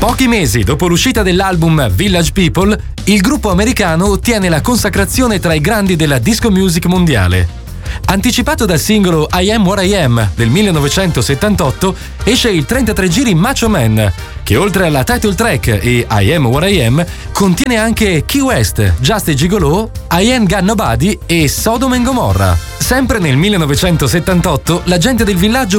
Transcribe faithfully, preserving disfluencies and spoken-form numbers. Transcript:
Pochi mesi dopo l'uscita dell'album Village People, il gruppo americano ottiene la consacrazione tra i grandi della disco music mondiale. Anticipato dal singolo I Am What I Am del millenovecentosettantotto, esce il trentatré giri Macho Man, che oltre alla title track e I Am What I Am contiene anche Key West, Just a Gigolo, I Ain't Got Nobody e Sodom and Gomorrah. Sempre nel millenovecentosettantotto, la gente del villaggio